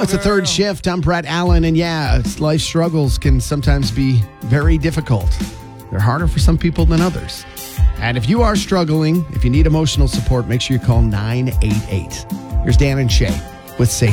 It's a third shift. I'm Brett Allen, and life struggles can sometimes be very difficult. They're harder for some people than others. And if you are struggling, if you need emotional support, make sure you call 988. Here's Dan and Shay with Say